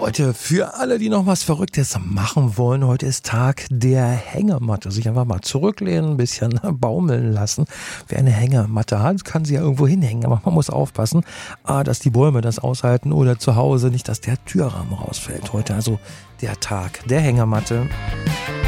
Heute für alle, die noch was Verrücktes machen wollen, heute ist Tag der Hängematte. Sich einfach mal zurücklehnen, ein bisschen baumeln lassen. Wer eine Hängematte hat, kann sie ja irgendwo hinhängen, aber man muss aufpassen, dass die Bäume das aushalten oder zu Hause nicht, dass der Türrahmen rausfällt. Heute also der Tag der Hängematte.